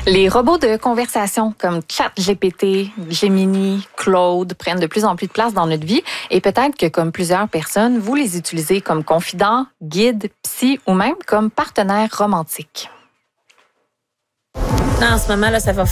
Les robots de conversation comme ChatGPT, Gemini, Claude prennent de plus en plus de place dans notre vie et peut-être que comme plusieurs personnes, vous les utilisez comme confidents, guides, psy ou même comme partenaires romantiques. En ce moment, là, ça va